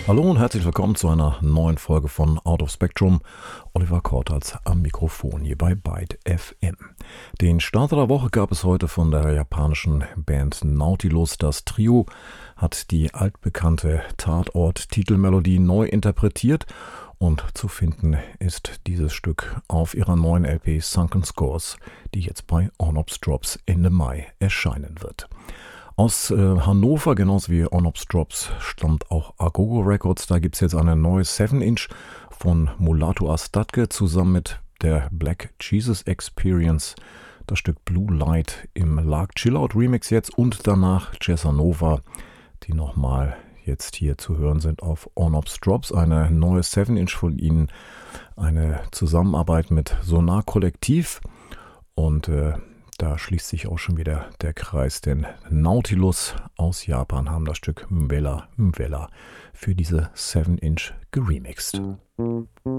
Hallo und herzlich willkommen zu einer neuen Folge von Out of Spectrum. Oliver Kortatz am Mikrofon hier bei Byte FM. Den Start der Woche gab es heute von der japanischen Band Nautilus. Das Trio hat die altbekannte Tatort-Titelmelodie neu interpretiert und zu finden ist dieses Stück auf ihrer neuen LP Sunken Scores, die jetzt bei Ornops Drops Ende Mai erscheinen wird. Aus Hannover, genauso wie Ornops Drops, stammt auch Agogo Records. Da gibt es jetzt eine neue 7-Inch von Mulatu Astatke zusammen mit der Black Jesus Experience. Das Stück Blue Light im Lark Chillout Remix jetzt und danach Jazanova, die nochmal jetzt hier zu hören sind auf Ornops Drops. Eine neue 7-Inch von ihnen, eine Zusammenarbeit mit Sonar Kollektiv und da schließt sich auch schon wieder der Kreis, denn Nautilus aus Japan haben das Stück Mwela für diese 7-Inch geremixed.